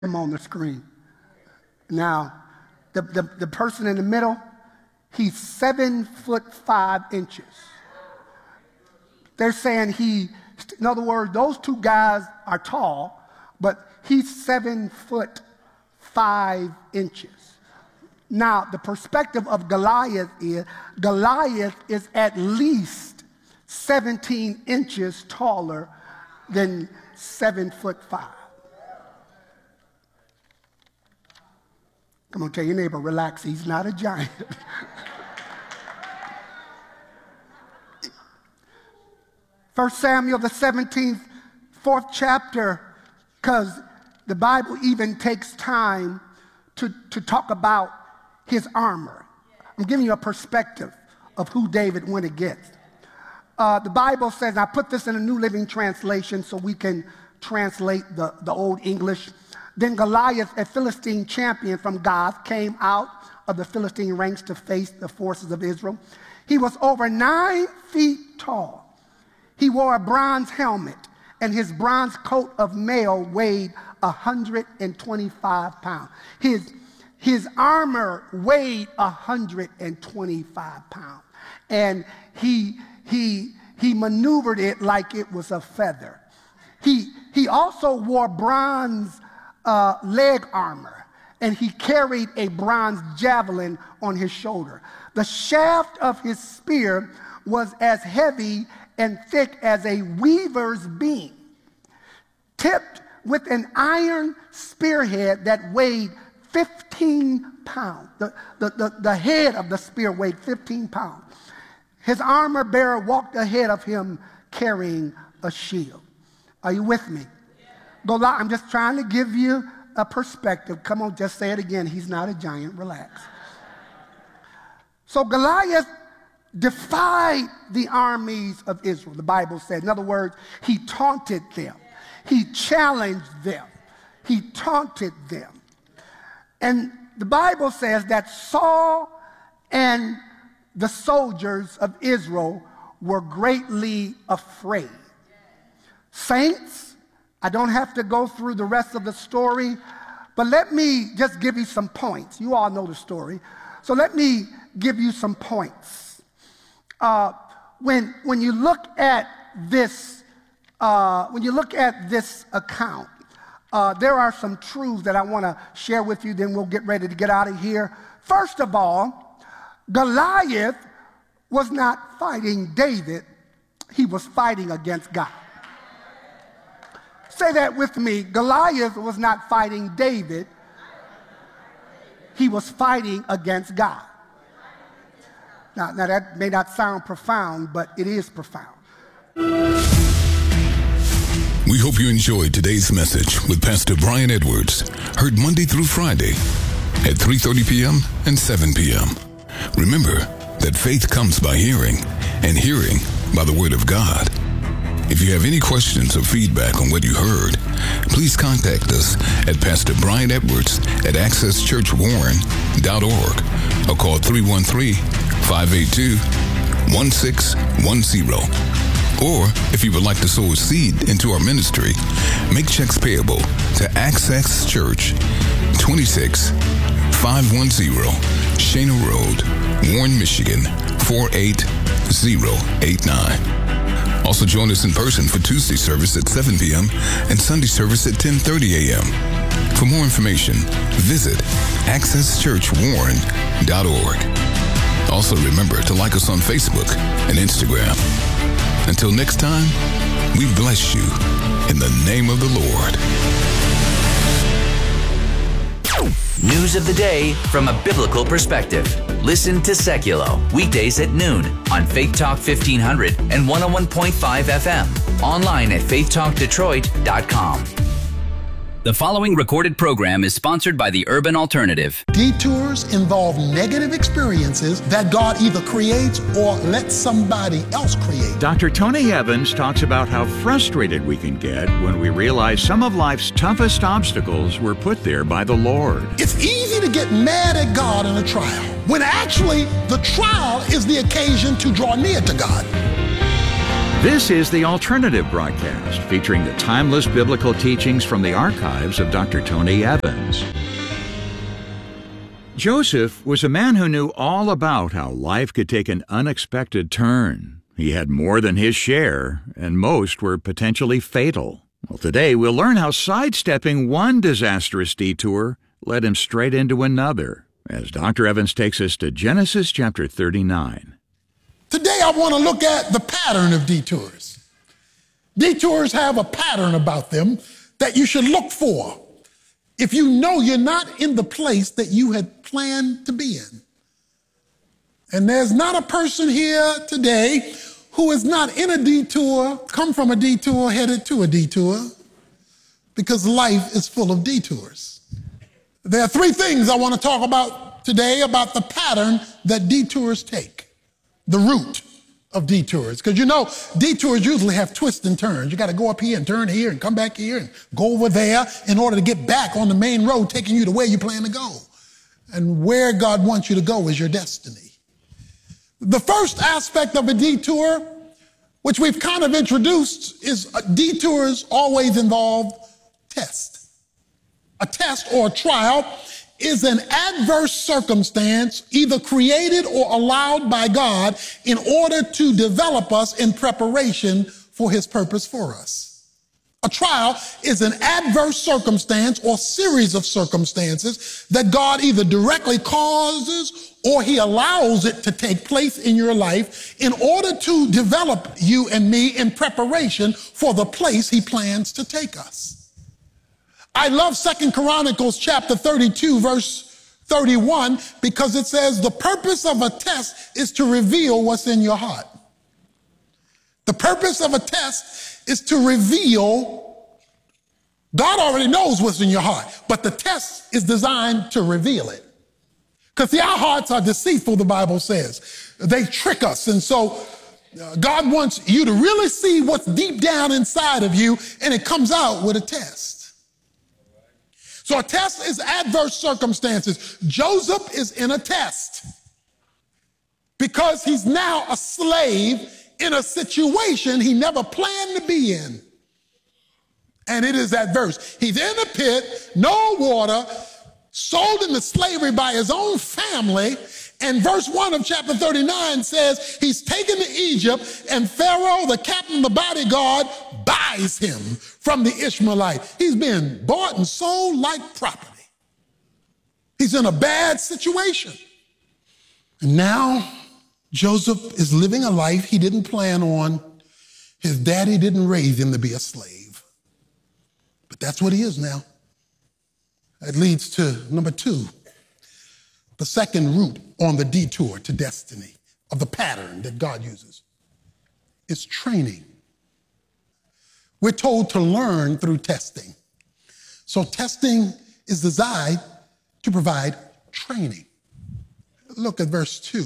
him on the screen. Now, the person in the middle, he's 7'5". They're saying in other words, those two guys are tall, but he's 7'5". Now, the perspective of Goliath is at least 17 inches taller than 7'5". Come on, tell your neighbor, relax, he's not a giant. 1 Samuel, the 17th, 4th chapter, because the Bible even takes time to talk about his armor. I'm giving you a perspective of who David went against. The Bible says, I put this in a New Living Translation so we can translate the Old English. Then Goliath, a Philistine champion from Gath, came out of the Philistine ranks to face the forces of Israel. He was over 9 feet tall. He wore a bronze helmet, and his bronze coat of mail weighed 125 pounds. His armor weighed 125 pounds, and he maneuvered it like it was a feather. He also wore bronze leg armor, and he carried a bronze javelin on his shoulder. The shaft of his spear was as heavy and thick as a weaver's beam, tipped with an iron spearhead that weighed 15 pounds. The head of the spear weighed 15 pounds. His armor bearer walked ahead of him carrying a shield. Are you with me? Goliath, I'm just trying to give you a perspective. Come on, just say it again. He's not a giant. Relax. So Goliath defied the armies of Israel, the Bible said. In other words, he taunted them. He challenged them. He taunted them. And the Bible says that Saul and the soldiers of Israel were greatly afraid. Saints, I don't have to go through the rest of the story, but let me just give you some points. You all know the story. So let me give you some points. When you look at this, account, there are some truths that I want to share with you. Then we'll get ready to get out of here. First of all, Goliath was not fighting David; he was fighting against God. Say that with me. Goliath was not fighting David. He was fighting against God. Now that may not sound profound, but it is profound. We hope you enjoyed today's message with Pastor Brian Edwards, heard Monday through Friday at 3:30 p.m. and 7 p.m. Remember that faith comes by hearing, and hearing by the Word of God. If you have any questions or feedback on what you heard, please contact us at Pastor Brian Edwards at accesschurchwarren.org or call 313-582-1610. Or if you would like to sow a seed into our ministry, make checks payable to Access Church, 26510 Shana Road, Warren, Michigan, 48089. Also join us in person for Tuesday service at 7 p.m. and Sunday service at 10:30 a.m. For more information, visit accesschurchwarren.org. Also remember to like us on Facebook and Instagram. Until next time, we bless you in the name of the Lord. News of the day from a biblical perspective. Listen to Seculo weekdays at noon on Faith Talk 1500 and 101.5 FM. Online at faithtalkdetroit.com. The following recorded program is sponsored by the Urban Alternative. Detours involve negative experiences that God either creates or lets somebody else create. Dr. Tony Evans talks about how frustrated we can get when we realize some of life's toughest obstacles were put there by the Lord. It's easy to get mad at God in a trial, when actually the trial is the occasion to draw near to God. This is the Alternative Broadcast, featuring the timeless biblical teachings from the archives of Dr. Tony Evans. Joseph was a man who knew all about how life could take an unexpected turn. He had more than his share, and most were potentially fatal. Well, today we'll learn how sidestepping one disastrous detour led him straight into another, as Dr. Evans takes us to Genesis chapter 39. Today I want to look at the pattern of detours. Detours have a pattern about them that you should look for if you know you're not in the place that you had planned to be in. And there's not a person here today who is not in a detour, come from a detour, headed to a detour, because life is full of detours. There are three things I want to talk about today about the pattern that detours take. The route of detours. Because you know, detours usually have twists and turns. You got to go up here and turn here and come back here and go over there in order to get back on the main road taking you to where you plan to go. And where God wants you to go is your destiny. The first aspect of a detour, which we've kind of introduced, is detours always involve test. A test or a trial is an adverse circumstance either created or allowed by God in order to develop us in preparation for his purpose for us. A trial is an adverse circumstance or series of circumstances that God either directly causes or he allows it to take place in your life in order to develop you and me in preparation for the place he plans to take us. I love 2 Chronicles chapter 32, verse 31, because it says the purpose of a test is to reveal what's in your heart. The purpose of a test is to reveal, God already knows what's in your heart, but the test is designed to reveal it. Because see, our hearts are deceitful, the Bible says. They trick us, and so God wants you to really see what's deep down inside of you, and it comes out with a test. So a test is adverse circumstances. Joseph is in a test because he's now a slave in a situation he never planned to be in. And it is adverse. He's in a pit, no water, sold into slavery by his own family. And verse 1 of chapter 39 says he's taken to Egypt and Pharaoh, the captain of the bodyguard, buys him from the Ishmaelite. He's been bought and sold like property. He's in a bad situation. And now Joseph is living a life he didn't plan on. His daddy didn't raise him to be a slave. But that's what he is now. That leads to number 2. The second route on the detour to destiny of the pattern that God uses is training. We're told to learn through testing. So testing is designed to provide training. Look at verse 2.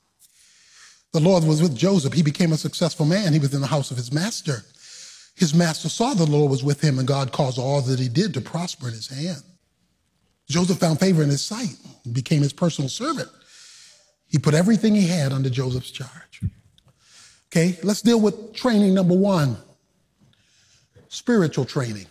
The Lord was with Joseph. He became a successful man. He was in the house of his master. His master saw the Lord was with him, and God caused all that he did to prosper in his hand. Joseph found favor in his sight and became his personal servant. He put everything he had under Joseph's charge. Okay, let's deal with training number 1. Spiritual training.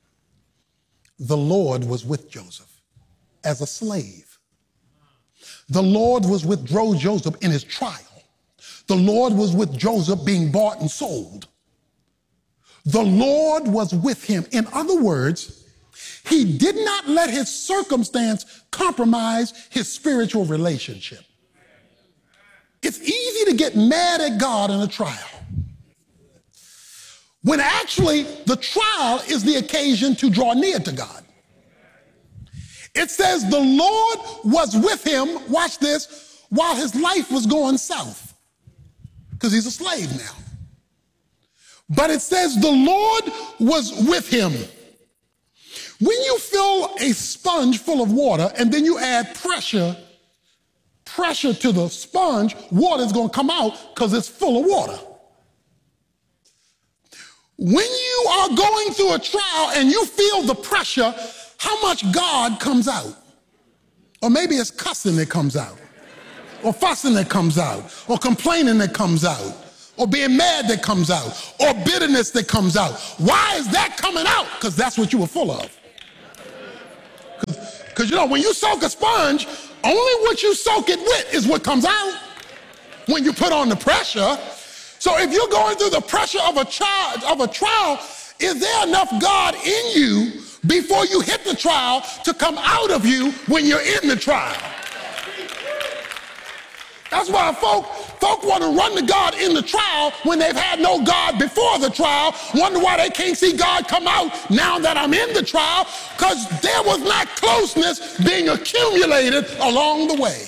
The Lord was with Joseph as a slave. The Lord was with Joseph in his trial. The Lord was with Joseph being bought and sold. The Lord was with him. In other words, he did not let his circumstance compromise his spiritual relationship. It's easy to get mad at God in a trial, when actually the trial is the occasion to draw near to God. It says the Lord was with him, watch this, while his life was going south, because he's a slave now. But it says the Lord was with him. When you fill a sponge full of water and then you add pressure to the sponge, water is going to come out because it's full of water. When you are going through a trial and you feel the pressure, how much God comes out? Or maybe it's cussing that comes out, or fussing that comes out, or complaining that comes out, or being mad that comes out, or bitterness that comes out. Why is that coming out? Because that's what you were full of. Because you know, when you soak a sponge, only what you soak it with is what comes out when you put on the pressure. So if you're going through the pressure of a trial, is there enough God in you before you hit the trial to come out of you when you're in the trial? That's why folk want to run to God in the trial when they've had no God before the trial, wonder why they can't see God come out now that I'm in the trial, because there was not closeness being accumulated along the way.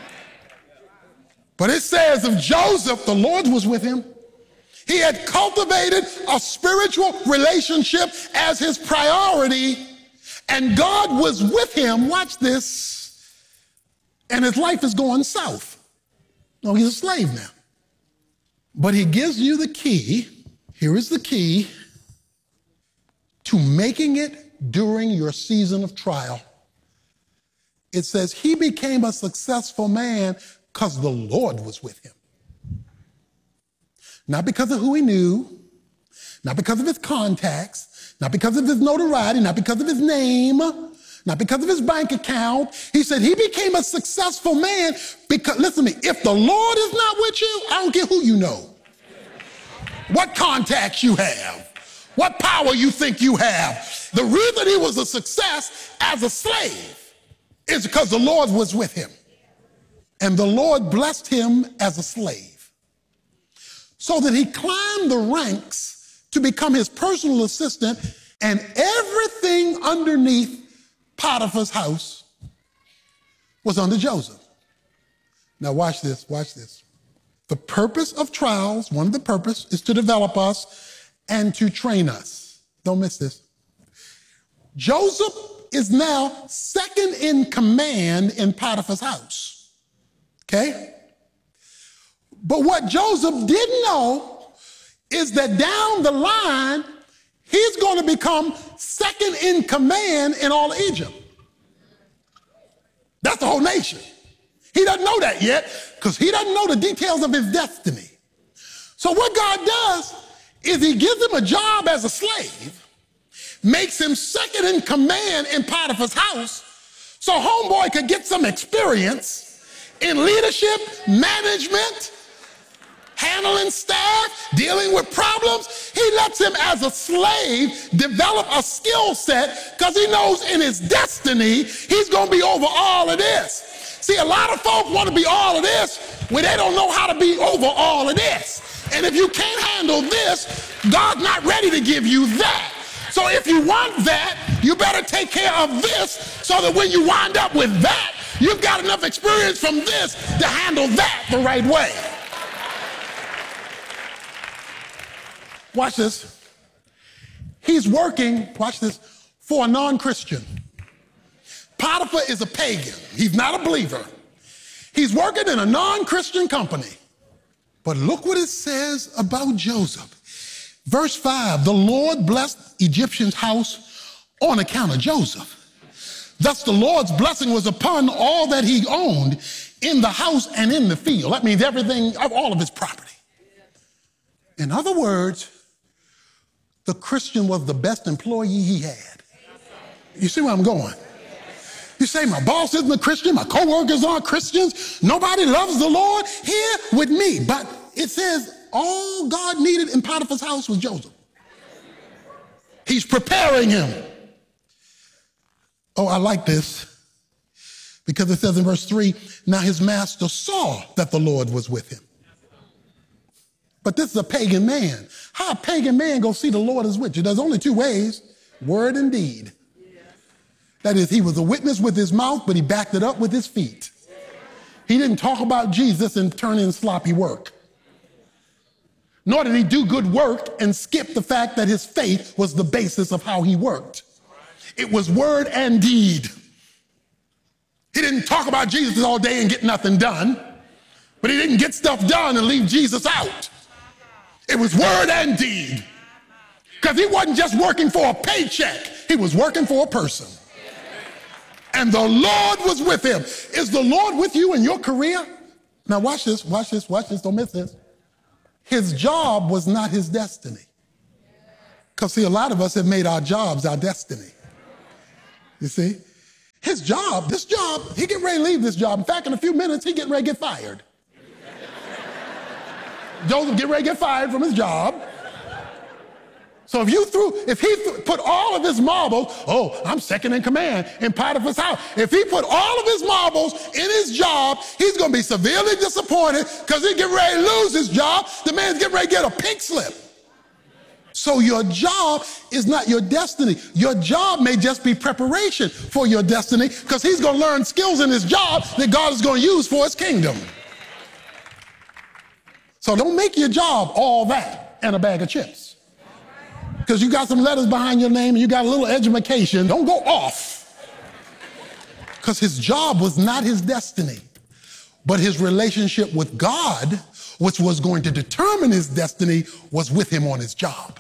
But it says of Joseph, the Lord was with him. He had cultivated a spiritual relationship as his priority, and God was with him. Watch this. And his life is going south. No, he's a slave now. But he gives you the key. Here is the key to making it during your season of trial. It says he became a successful man because the Lord was with him. Not because of who he knew, not because of his contacts, not because of his notoriety, not because of his name, not because of his bank account. He said he became a successful man because, listen to me, if the Lord is not with you, I don't care who you know, what contacts you have, what power you think you have. The reason he was a success as a slave is because the Lord was with him. And the Lord blessed him as a slave, so that he climbed the ranks to become his personal assistant, and everything underneath Potiphar's house was under Joseph. Now watch this, watch this. The purpose of trials, one of the purpose is to develop us and to train us. Don't miss this. Joseph is now second in command in Potiphar's house. Okay? But what Joseph didn't know is that down the line, he's going to become second in command in all of Egypt. That's the whole nation. He doesn't know that yet because he doesn't know the details of his destiny. So what God does is he gives him a job as a slave, makes him second in command in Potiphar's house so homeboy could get some experience in leadership, management, handling staff, dealing with problems. He lets him as a slave develop a skill set because he knows in his destiny he's going to be over all of this. See, a lot of folk want to be all of this when they don't know how to be over all of this. And if you can't handle this, God's not ready to give you that. So if you want that, you better take care of this so that when you wind up with that, you've got enough experience from this to handle that the right way. Watch this. He's working, watch this, for a non-Christian. Potiphar is a pagan. He's not a believer. He's working in a non-Christian company. But look what it says about Joseph. Verse 5, the Lord blessed Egyptian's house on account of Joseph. Thus the Lord's blessing was upon all that he owned in the house and in the field. That means everything, all of his property. In other words, the Christian was the best employee he had. You see where I'm going? You say, my boss isn't a Christian, my coworkers aren't Christians, nobody loves the Lord here with me. But it says all God needed in Potiphar's house was Joseph. He's preparing him. Oh, I like this because it says in verse 3, now his master saw that the Lord was with him. But this is a pagan man. How a pagan man go see the Lord is with you? There's only two ways, word and deed. That is, he was a witness with his mouth, but he backed it up with his feet. He didn't talk about Jesus and turn in sloppy work. Nor did he do good work and skip the fact that his faith was the basis of how he worked. It was word and deed. He didn't talk about Jesus all day and get nothing done, but he didn't get stuff done and leave Jesus out. It was word and deed. Because he wasn't just working for a paycheck, he was working for a person. And the Lord was with him. Is the Lord with you in your career? Now watch this, watch this, watch this, don't miss this. his job was not his destiny. Because see, a lot of us have made our jobs our destiny. You see? This job, he getting ready to leave this job. In fact, in a few minutes, he getting ready to get fired. Joseph getting ready to get fired from his job. So if he put all of his marbles, I'm second in command in Potiphar's house. If he put all of his marbles in his job, he's going to be severely disappointed because he's getting ready to lose his job. The man's getting ready to get a pink slip. So your job is not your destiny. Your job may just be preparation for your destiny because he's going to learn skills in his job that God is going to use for his kingdom. So don't make your job all that and a bag of chips. Because you got some letters behind your name and you got a little education. Don't go off. Because his job was not his destiny, but his relationship with God, which was going to determine his destiny, was with him on his job.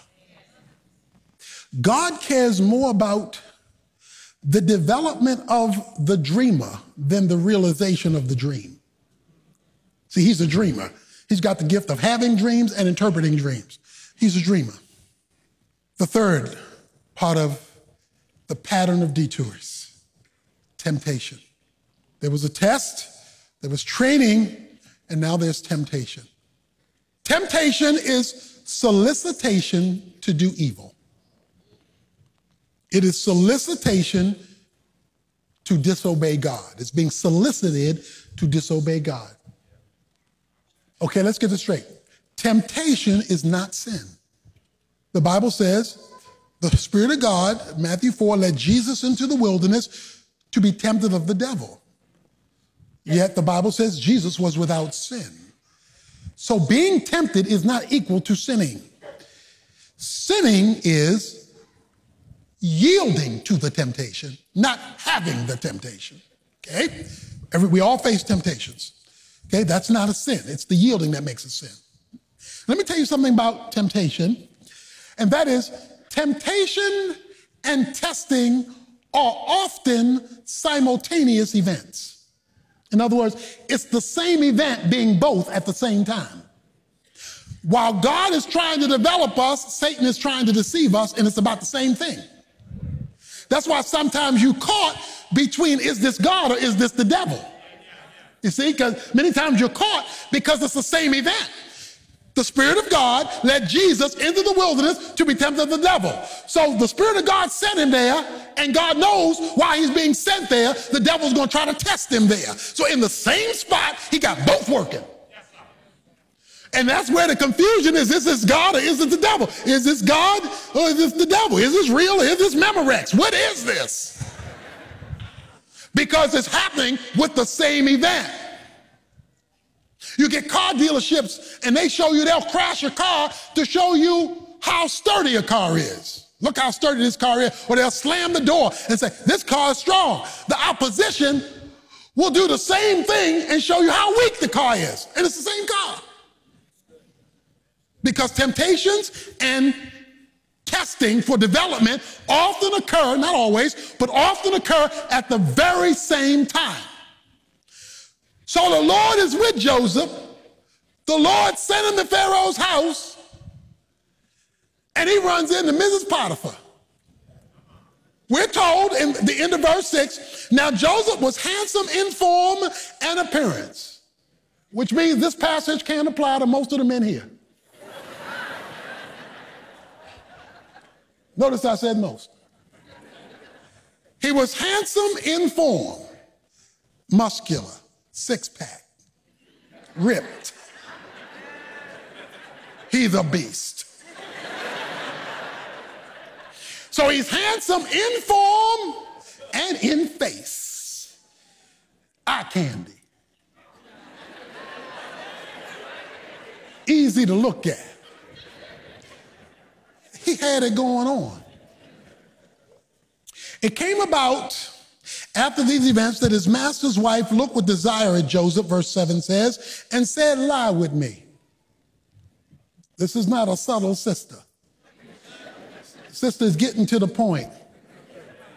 God cares more about the development of the dreamer than the realization of the dream. See, he's a dreamer. He's got the gift of having dreams and interpreting dreams. He's a dreamer. The third part of the pattern of detours, temptation. There was a test, there was training, and now there's temptation. Temptation is solicitation to do evil. It is solicitation to disobey God. It's being solicited to disobey God. Okay, let's get this straight. Temptation is not sin. The Bible says, the Spirit of God, Matthew 4, led Jesus into the wilderness to be tempted of the devil. Yet the Bible says Jesus was without sin. So being tempted is not equal to sinning. Sinning is yielding to the temptation, not having the temptation. Okay? We all face temptations. Okay? That's not a sin. It's the yielding that makes a sin. Let me tell you something about temptation, and that is temptation and testing are often simultaneous events. In other words, it's the same event being both at the same time. While God is trying to develop us, Satan is trying to deceive us, and it's about the same thing. That's why sometimes you're caught between, is this God or is this the devil? You see, because many times you're caught because it's the same event. The Spirit of God led Jesus into the wilderness to be tempted of the devil. So the Spirit of God sent him there, and God knows why he's being sent there. The devil's going to try to test him there. So in the same spot, he got both working. And that's where the confusion is. Is this God or is it the devil? Is this God or is this the devil? Is this real or is this Memorex? What is this? Because it's happening with the same event. You get car dealerships and they show you, they'll crash your car to show you how sturdy a car is. Look how sturdy this car is. Or they'll slam the door and say, this car is strong. The opposition will do the same thing and show you how weak the car is. And it's the same car. Because temptations and testing for development often occur, not always, but often occur at the very same time. So the Lord is with Joseph. The Lord sent him to Pharaoh's house, and he runs into Mrs. Potiphar. We're told in the end of verse 6, now Joseph was handsome in form and appearance, which means this passage can apply to most of the men here. Notice I said most. He was handsome in form, muscular, six-pack, ripped. He's a beast. So he's handsome in form and in face. Eye candy. Easy to look at. He had it going on. It came about after these events that his master's wife looked with desire at Joseph, verse 7 says, and said, lie with me. This is not a subtle sister. Sister's getting to the point.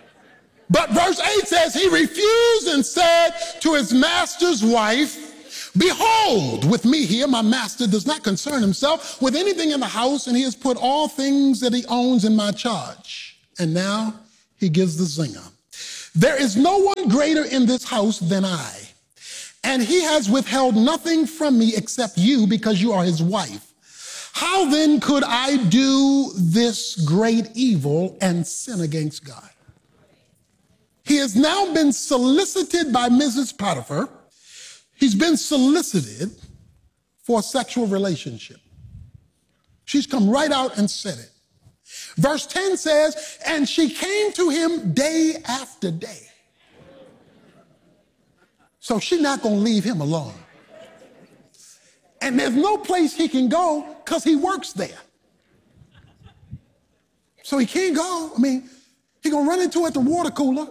But verse 8 says, he refused and said to his master's wife, Behold, with me here, my master does not concern himself with anything in the house, and he has put all things that he owns in my charge. And now he gives the zinger. There is no one greater in this house than I, and he has withheld nothing from me except you, because you are his wife. How then could I do this great evil and sin against God? He has now been solicited by Mrs. Potiphar. He's been solicited for a sexual relationship. She's come right out and said it. Verse 10 says, and she came to him day after day. So she's not going to leave him alone. And there's no place he can go because he works there. So he can't go. I mean, he's going to run into it at the water cooler.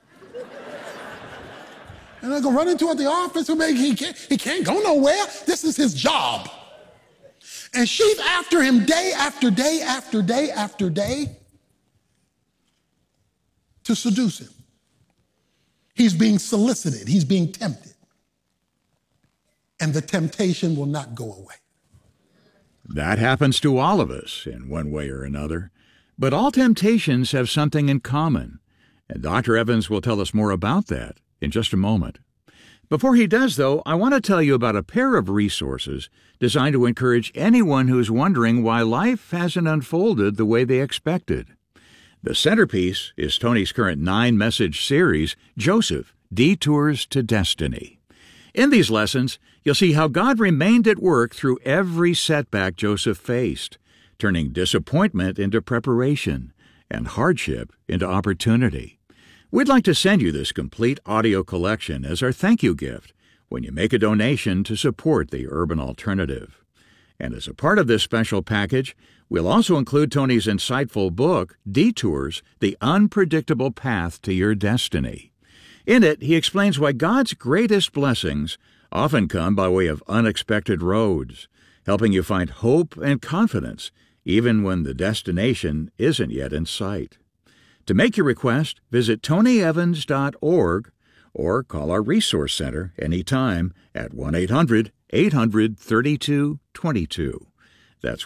And they're going to run into it at the office. He can't go nowhere. This is his job. And she's after him day after day after day after day to seduce him. He's being solicited. He's being tempted. And the temptation will not go away. That happens to all of us in one way or another. But all temptations have something in common. And Dr. Evans will tell us more about that in just a moment. Before he does, though, I want to tell you about a pair of resources designed to encourage anyone who's wondering why life hasn't unfolded the way they expected. The centerpiece is Tony's current 9-message series, Joseph, Detours to Destiny. In these lessons, you'll see how God remained at work through every setback Joseph faced, turning disappointment into preparation and hardship into opportunity. We'd like to send you this complete audio collection as our thank you gift when you make a donation to support the Urban Alternative. And as a part of this special package, we'll also include Tony's insightful book, Detours, The Unpredictable Path to Your Destiny. In it, he explains why God's greatest blessings often come by way of unexpected roads, helping you find hope and confidence even when the destination isn't yet in sight. To make your request, visit tonyevans.org or call our Resource Center anytime at 1-800-800-3222. That's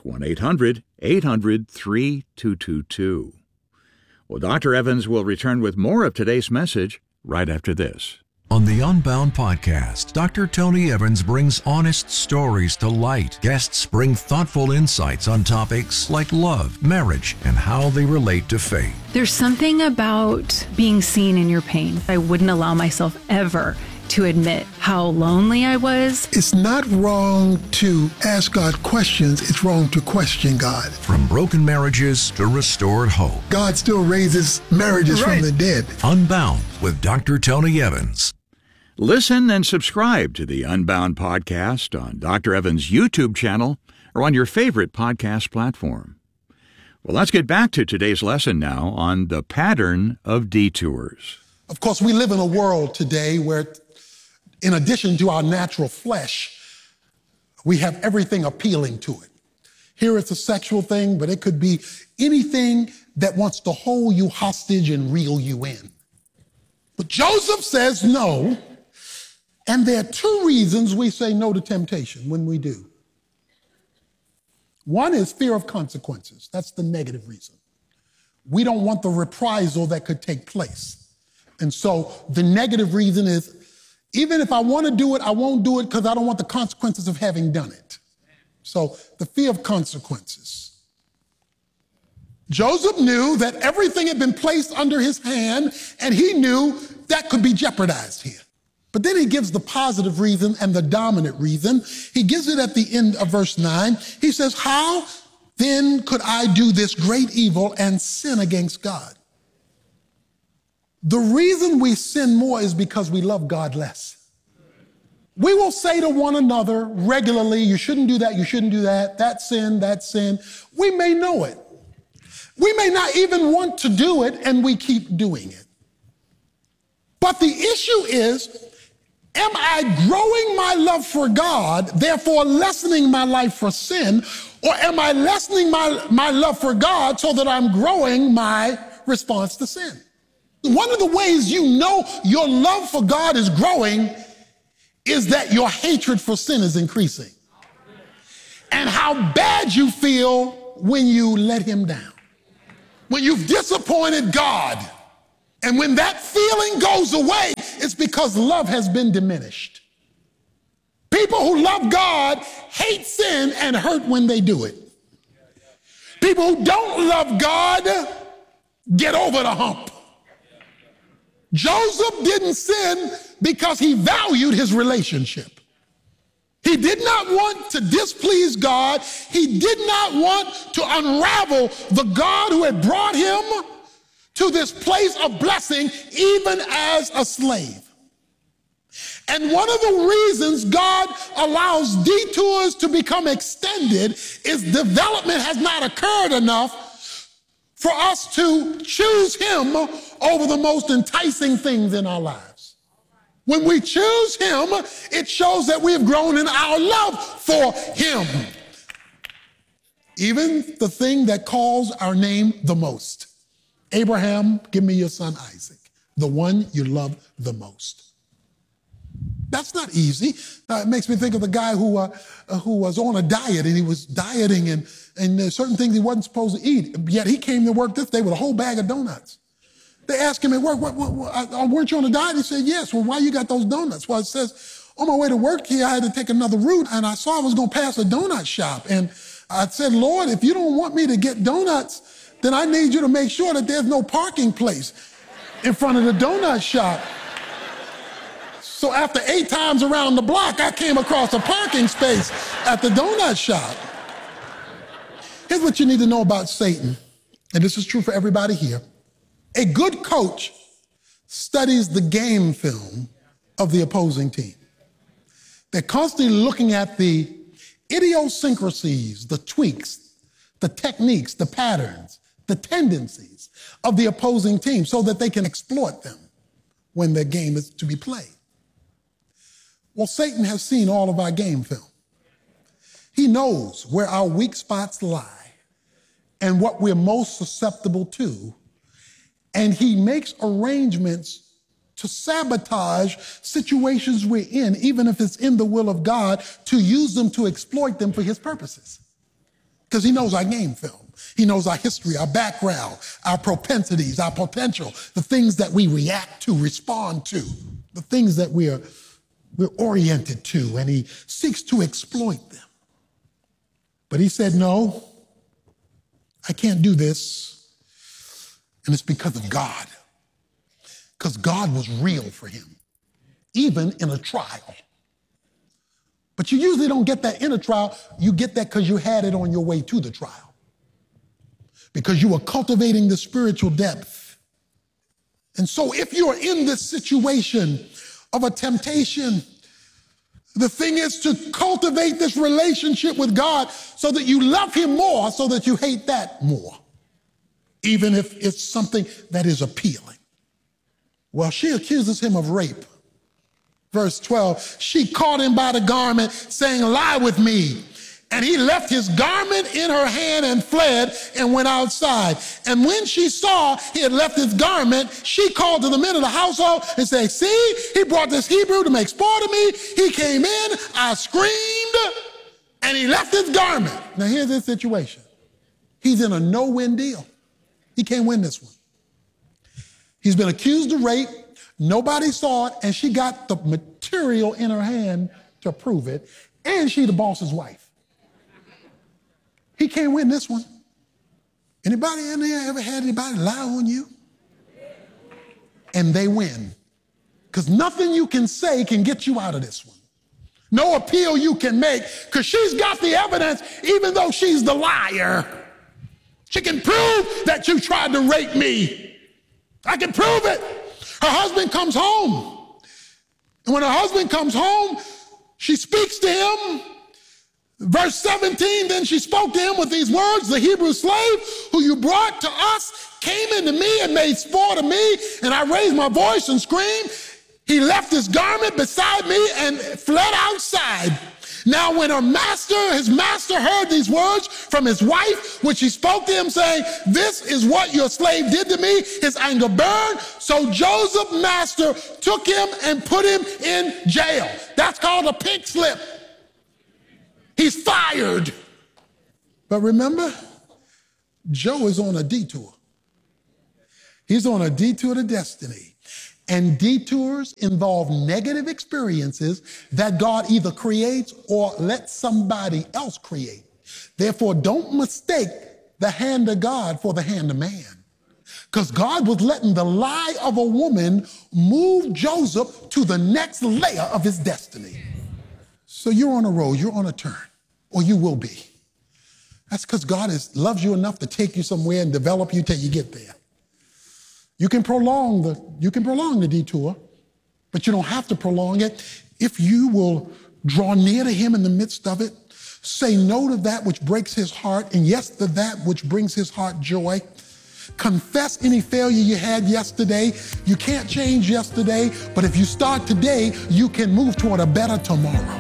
1-800-800-3222. Well, Dr. Evans will return with more of today's message right after this. On the Unbound podcast, Dr. Tony Evans brings honest stories to light. Guests bring thoughtful insights on topics like love, marriage, and how they relate to faith. There's something about being seen in your pain. I wouldn't allow myself ever to admit how lonely I was. It's not wrong to ask God questions. It's wrong to question God. From broken marriages to restored hope. God still raises marriages from the dead. Unbound with Dr. Tony Evans. Listen and subscribe to the Unbound podcast on Dr. Evans' YouTube channel or on your favorite podcast platform. Well, let's get back to today's lesson now on the pattern of detours. Of course, we live in a world today where, in addition to our natural flesh, we have everything appealing to it. Here it's a sexual thing, but it could be anything that wants to hold you hostage and reel you in. But Joseph says no. And there are two reasons we say no to temptation when we do. One is fear of consequences. That's the negative reason. We don't want the reprisal that could take place. And so the negative reason is, even if I want to do it, I won't do it because I don't want the consequences of having done it. So the fear of consequences. Joseph knew that everything had been placed under his hand, and he knew that could be jeopardized here. But then he gives the positive reason and the dominant reason. He gives it at the end of verse 9. He says, how then could I do this great evil and sin against God? The reason we sin more is because we love God less. We will say to one another regularly, you shouldn't do that, you shouldn't do that, that's sin, that's sin. We may know it. We may not even want to do it, and we keep doing it. But the issue is, am I growing my love for God, therefore lessening my life for sin, or am I lessening my love for God so that I'm growing my response to sin? One of the ways you know your love for God is growing is that your hatred for sin is increasing. And how bad you feel when you let him down. When you've disappointed God. And when that feeling goes away, it's because love has been diminished. People who love God hate sin and hurt when they do it. People who don't love God get over the hump. Joseph didn't sin because he valued his relationship. He did not want to displease God. He did not want to unravel the God who had brought him to this place of blessing, even as a slave. And one of the reasons God allows detours to become extended is development has not occurred enough for us to choose him over the most enticing things in our lives. When we choose him, it shows that we have grown in our love for him. Even the thing that calls our name the most. Abraham, give me your son Isaac, the one you love the most. That's not easy. It makes me think of the guy who was on a diet, and he was dieting, and there's certain things he wasn't supposed to eat. Yet he came to work this day with a whole bag of donuts. They asked him at work, weren't you on a diet? He said, yes. Well, why you got those donuts? Well, it says, on my way to work here, I had to take another route, and I saw I was going to pass a donut shop. And I said, Lord, if you don't want me to get donuts, then I need you to make sure that there's no parking place in front of the donut shop. So after 8 times around the block, I came across a parking space at the donut shop. Here's what you need to know about Satan, and this is true for everybody here. A good coach studies the game film of the opposing team. They're constantly looking at the idiosyncrasies, the tweaks, the techniques, the patterns, the tendencies of the opposing team so that they can exploit them when their game is to be played. Well, Satan has seen all of our game film. He knows where our weak spots lie and what we're most susceptible to, and he makes arrangements to sabotage situations we're in, even if it's in the will of God, to use them to exploit them for his purposes. Because he knows our game film. He knows our history, our background, our propensities, our potential, the things that we react to, respond to, the things that we're oriented to, and he seeks to exploit them. But he said, no, I can't do this. And it's because of God. Because God was real for him, even in a trial. But you usually don't get that in a trial. You get that because you had it on your way to the trial. Because you were cultivating the spiritual depth. And so if you're in this situation of a temptation, the thing is to cultivate this relationship with God so that you love him more, so that you hate that more, even if it's something that is appealing. Well, she accuses him of rape. Verse 12, she caught him by the garment, saying, lie with me. And he left his garment in her hand and fled and went outside. And when she saw he had left his garment, she called to the men of the household and said, see, he brought this Hebrew to make sport of me. He came in, I screamed, and he left his garment. Now here's his situation. He's in a no-win deal. He can't win this one. He's been accused of rape. Nobody saw it, and she got the material in her hand to prove it, and she the boss's wife. He can't win this one. Anybody in there ever had anybody lie on you? And they win. Because nothing you can say can get you out of this one. No appeal you can make, because she's got the evidence, even though she's the liar. She can prove that you tried to rape me. I can prove it. Her husband comes home. And when her husband comes home, she speaks to him. Verse 17, then she spoke to him with these words, the Hebrew slave who you brought to us came into me and made sport of me, and I raised my voice and screamed. He left his garment beside me and fled outside. Now when his master heard these words from his wife, which he spoke to him saying, this is what your slave did to me, his anger burned. So Joseph's master took him and put him in jail. That's called a pink slip. He's fired. But remember, Joe is on a detour. He's on a detour to destiny. And detours involve negative experiences that God either creates or lets somebody else create. Therefore, don't mistake the hand of God for the hand of man. Because God was letting the lie of a woman move Joseph to the next layer of his destiny. So you're on a road, you're on a turn, or you will be. That's because God loves you enough to take you somewhere and develop you till you get there. You can prolong the detour, but you don't have to prolong it if you will draw near to him in the midst of it, say no to that which breaks his heart, and yes to that which brings his heart joy. Confess any failure you had yesterday. You can't change yesterday, but if you start today, you can move toward a better tomorrow.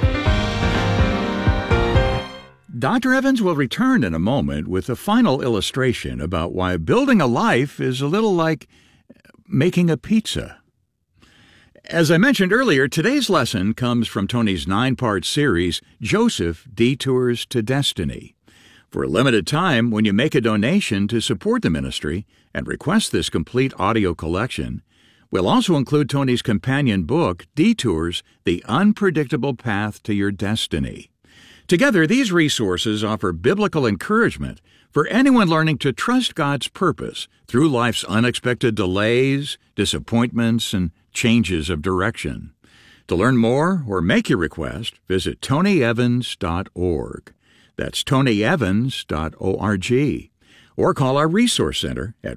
Dr. Evans will return in a moment with a final illustration about why building a life is a little like making a pizza. As I mentioned earlier, today's lesson comes from Tony's 9-part series, Joseph Detours to Destiny. For a limited time, when you make a donation to support the ministry and request this complete audio collection, we'll also include Tony's companion book, Detours, The Unpredictable Path to Your Destiny. Together, these resources offer biblical encouragement for anyone learning to trust God's purpose through life's unexpected delays, disappointments, and changes of direction. To learn more or make your request, visit tonyevans.org. That's tonyevans.org. Or call our Resource Center at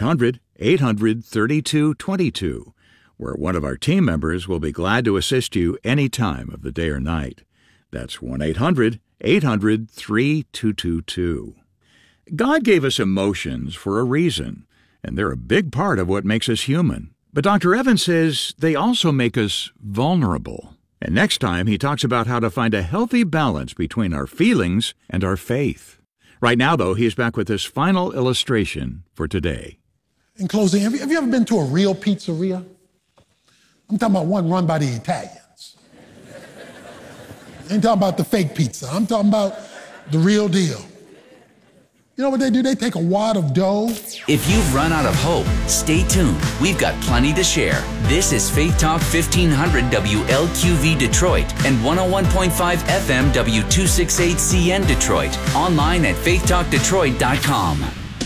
1-800-800-3222, where one of our team members will be glad to assist you any time of the day or night. That's 1-800-800-3222. God gave us emotions for a reason, and they're a big part of what makes us human. But Dr. Evans says they also make us vulnerable. And next time, he talks about how to find a healthy balance between our feelings and our faith. Right now, though, he's back with this final illustration for today. In closing, have you ever been to a real pizzeria? I'm talking about one run by the Italians. I ain't talking about the fake pizza. I'm talking about the real deal. You know what they do? They take a wad of dough. If you've run out of hope, stay tuned. We've got plenty to share. This is Faith Talk 1500 WLQV Detroit and 101.5 FM W268CN Detroit. Online at faithtalkdetroit.com.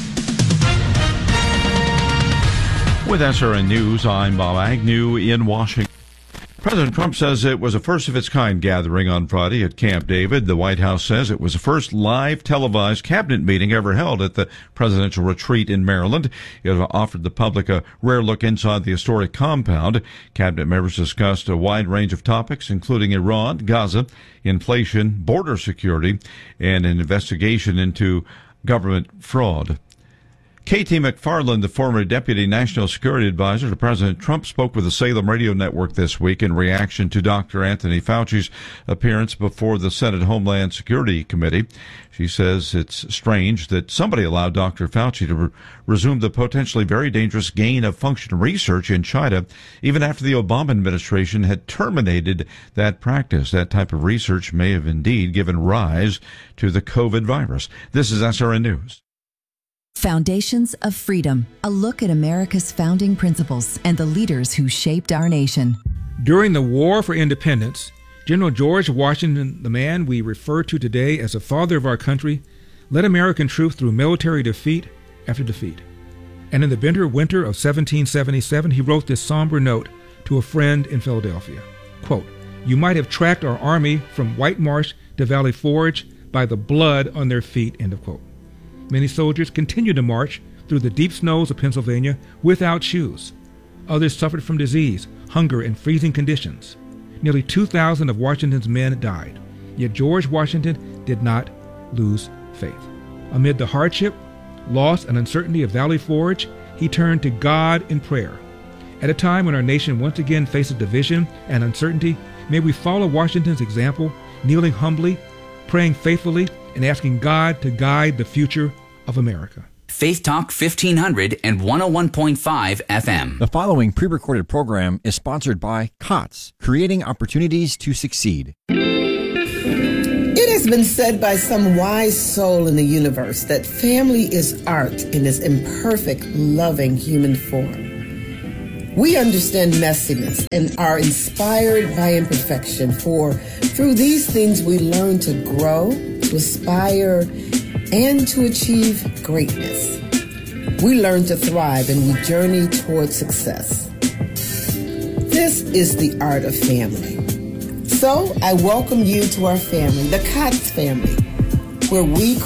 With SRN News, I'm Bob Agnew in Washington. President Trump says it was a first-of-its-kind gathering on Friday at Camp David. The White House says it was the first live televised cabinet meeting ever held at the presidential retreat in Maryland. It offered the public a rare look inside the historic compound. Cabinet members discussed a wide range of topics, including Iran, Gaza, inflation, border security, and an investigation into government fraud. K.T. McFarland, the former Deputy National Security Advisor to President Trump, spoke with the Salem Radio Network this week in reaction to Dr. Anthony Fauci's appearance before the Senate Homeland Security Committee. She says it's strange that somebody allowed Dr. Fauci to resume the potentially very dangerous gain-of-function research in China, even after the Obama administration had terminated that practice. That type of research may have indeed given rise to the COVID virus. This is SRN News. Foundations of Freedom, a look at America's founding principles and the leaders who shaped our nation. During the War for Independence, General George Washington, the man we refer to today as the father of our country, led American troops through military defeat after defeat. And in the bitter winter of 1777, he wrote this somber note to a friend in Philadelphia. Quote, "You might have tracked our army from White Marsh to Valley Forge by the blood on their feet," end of quote. Many soldiers continued to march through the deep snows of Pennsylvania without shoes. Others suffered from disease, hunger, and freezing conditions. Nearly 2,000 of Washington's men died. Yet George Washington did not lose faith. Amid the hardship, loss, and uncertainty of Valley Forge, he turned to God in prayer. At a time when our nation once again faces division and uncertainty, may we follow Washington's example kneeling humbly, praying faithfully, and asking God to guide the future of America. Faith Talk 1500 and 101.5 FM. The following pre-recorded program is sponsored by COTS, Creating Opportunities to Succeed. It has been said by some wise soul in the universe that family is art in its imperfect, loving human form. We understand messiness and are inspired by imperfection, for through these things we learn to grow, to aspire, and to achieve greatness. We learn to thrive and we journey towards success. This is the art of family. So I welcome you to our family, the COTS family, where we